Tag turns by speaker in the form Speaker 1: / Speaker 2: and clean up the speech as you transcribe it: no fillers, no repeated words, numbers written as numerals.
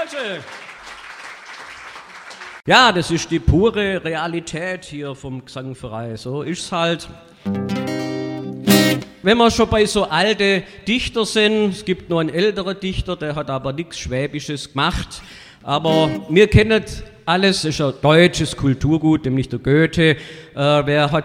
Speaker 1: Scholze. Ja, das ist die pure Realität hier vom Gesangverein. So ist's halt. Wenn wir schon bei so alten Dichter sind, es gibt noch einen älteren Dichter, der hat aber nichts Schwäbisches gemacht. Aber wir kennen alles, es ist ein deutsches Kulturgut, nämlich der Goethe. Wer hat